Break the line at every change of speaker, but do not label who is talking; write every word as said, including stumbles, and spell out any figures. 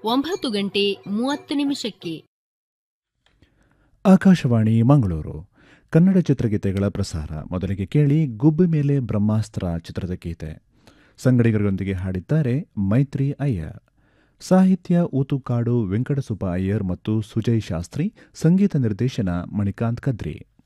ಒಂಬತ್ತು ಗಂಟೆ ಮೂವತ್ತು ನಿಮಿಷಕ್ಕೆ.
ಆಕಾಶವಾಣಿ ಮಂಗಳೂರು ಕನ್ನಡ ಚಿತ್ರಗೀತೆಗಳ ಪ್ರಸಾರ. ಮೊದಲಿಗೆ ಕೇಳಿ ಗುಬ್ಬಿ ಮೇಲೆ ಬ್ರಹ್ಮಾಸ್ತ್ರ ಚಿತ್ರದ ಗೀತೆ. ಸಂಗಡಿಗರೊಂದಿಗೆ ಹಾಡಿದ್ದಾರೆ ಮೈತ್ರಿ ಅಯ್ಯರ್. ಸಾಹಿತ್ಯ ಊತುಕಾಡು ವೆಂಕಟಸುಬ್ಬ ಅಯ್ಯರ್ ಮತ್ತು ಸುಜಯ್ ಶಾಸ್ತ್ರಿ. ಸಂಗೀತ ನಿರ್ದೇಶನ ಮಣಿಕಾಂತ್ ಕದ್ರಿ.